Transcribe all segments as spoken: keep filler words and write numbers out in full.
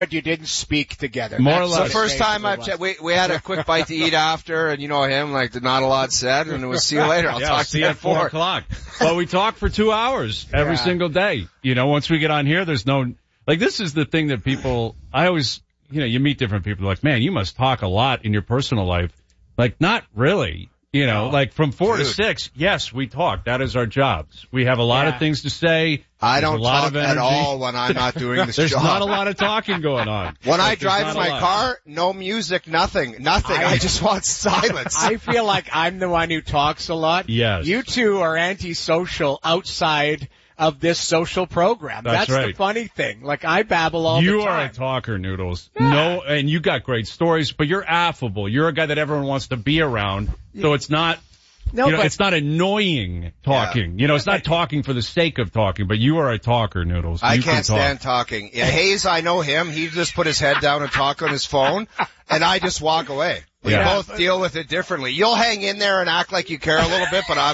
but you didn't speak together. More That's or less. The first time I've checked, we, we had a quick bite to eat after, and you know him, like, not a lot said, and it was see you later. I'll yeah, talk I'll to see you you at at four four. o'clock. But we talk for two hours every Yeah. single day. You know, once we get on here, there's no, like, this is the thing that people, I always, you know, you meet different people like, man, you must talk a lot in your personal life. Like, not really. You know, No. like from four Dude. to six, yes, we talk. That is our jobs. We have a lot Yeah. of things to say. I There's don't a lot talk of at energy. all when I'm not doing this There's job. not a lot of talking going on. When I Like, there's drive not in a my lot. car, no music, nothing, nothing. I- I, just want silence. I feel like I'm the one who talks a lot. Yes. You two are antisocial outside of this social program. That's the right. funny thing. Like, I babble all You the time. are a talker, Noodles. Yeah. No, and you got great stories, but you're affable. You're a guy that everyone wants to be around. So it's not, No, you know, but it's not annoying talking. You know, it's not talking for the sake of talking, but you are a talker, Noodles. I You can can't talk. stand talking. Yeah, Hayes, I know him. He just put his head down and talk on his phone, and I just walk away. We Yeah. both deal with it differently. You'll hang in there and act like you care a little bit, but I'm,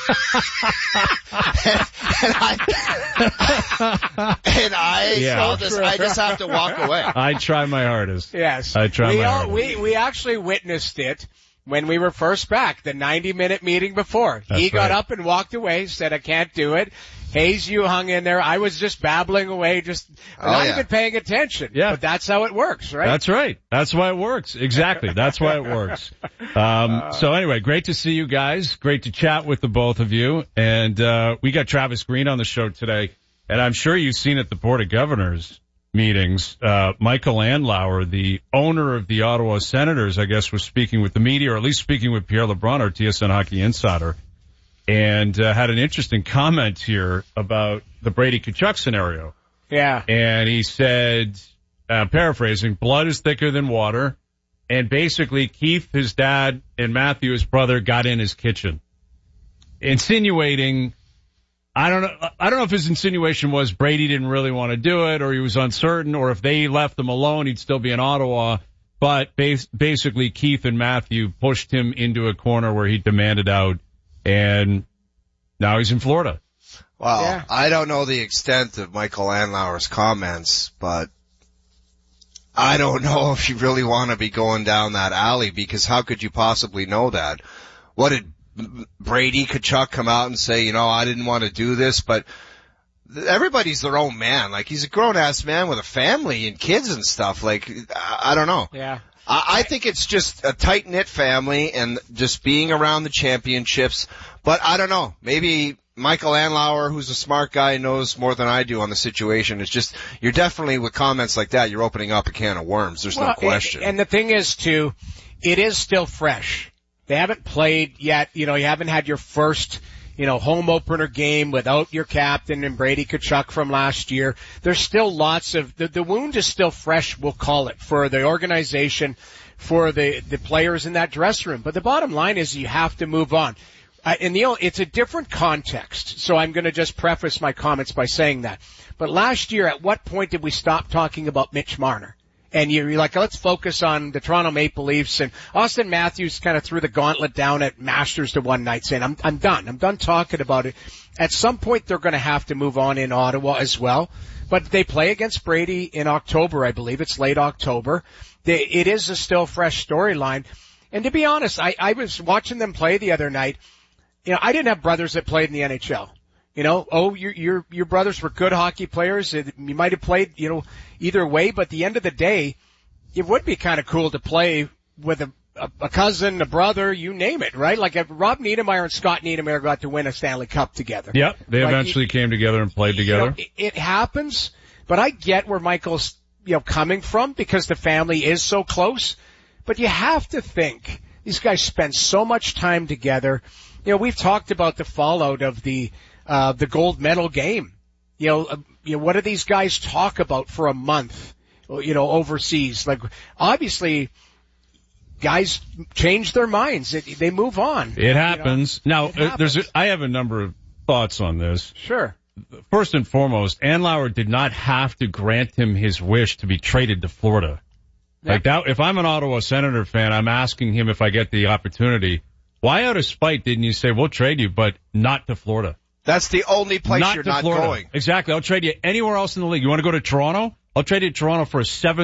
and, and I, and I, Yeah. I'll just, I just have to walk away. I try my hardest. Yes. I try we my all, hardest. we, we actually witnessed it when we were first back, the ninety minute meeting before. That's he got right. up and walked away, said, I can't do it. Hayes, you hung in there. I was just babbling away, just Oh, not yeah. even paying attention. Yeah. But that's how it works, right? That's right. That's why it works. Exactly. That's why it works. Um, so anyway, great to see you guys. Great to chat with the both of you. And, uh, we got Travis Green on the show today. And I'm sure you've seen at the Board of Governors meetings, uh, Michael Andlauer, the owner of the Ottawa Senators, I guess, was speaking with the media, or at least speaking with Pierre LeBrun, our T S N Hockey Insider, and uh, had an interesting comment here about the Brady Tkachuk scenario. Yeah. And he said, uh, paraphrasing, blood is thicker than water. And basically, Keith, his dad, and Matthew, his brother, got in his kitchen, insinuating, I don't know, I don't know if his insinuation was Brady didn't really want to do it, or he was uncertain, or if they left him alone, he'd still be in Ottawa. But bas- basically, Keith and Matthew pushed him into a corner where he demanded out, and now he's in Florida. Well, Yeah. I don't know the extent of Michael Andlauer's comments, but I don't know if you really want to be going down that alley, because how could you possibly know that? What did Brady Tkachuk come out and say, you know, I didn't want to do this, but everybody's their own man. Like, he's a grown-ass man with a family and kids and stuff. Like, I, I don't know. Yeah. I, I think it's just a tight-knit family and just being around the championships. But I don't know. Maybe Michael Andlauer, who's a smart guy, knows more than I do on the situation. It's just, you're definitely, with comments like that, you're opening up a can of worms. There's Well, no question. And, and the thing is, too, it is still fresh. They haven't played yet. You know, you haven't had your first, you know, home opener game without your captain and Brady Tkachuk from last year. There's still lots of, the, the wound is still fresh, we'll call it, for the organization, for the, the players in that dressing room. But the bottom line is you have to move on. Uh, and the, it's a different context, so I'm going to just preface my comments by saying that. But last year, at what point did we stop talking about Mitch Marner? And you're like, let's focus on the Toronto Maple Leafs. And Austin Matthews kind of threw the gauntlet down at Masters to one night, saying, I'm, I'm done. I'm done talking about it. At some point, they're going to have to move on in Ottawa as well. But they play against Brady in October, I believe. It's late October. They, it is a still fresh storyline. And to be honest, I, I was watching them play the other night. You know, I didn't have brothers that played in the N H L. You know, oh, your, your, your brothers were good hockey players. You might have played, you know, either way, but at the end of the day, it would be kind of cool to play with a, a, a cousin, a brother, you name it, right? Like if Rob Niedermeyer and Scott Niedermeyer got to win a Stanley Cup together. Yep. They Like, eventually you- came together and played together. You know, it, it happens, but I get where Michael's, you know, coming from because the family is so close. But you have to think these guys spend so much time together. You know, we've talked about the fallout of the, uh, the gold medal game. You know, uh, you know, what do these guys talk about for a month, you know, overseas? Like, obviously, guys change their minds. It, they move on. It happens. You know? Now, It uh, there's a, happens. I have a number of thoughts on this. Sure. First and foremost, Andlauer did not have to grant him his wish to be traded to Florida. Like that, if I'm an Ottawa Senator fan, I'm asking him if I get the opportunity, why out of spite didn't you say, we'll trade you, but not to Florida? That's the only place not you're to not Florida. going. Exactly. I'll trade you anywhere else in the league. You want to go to Toronto? I'll trade you Toronto for a seventh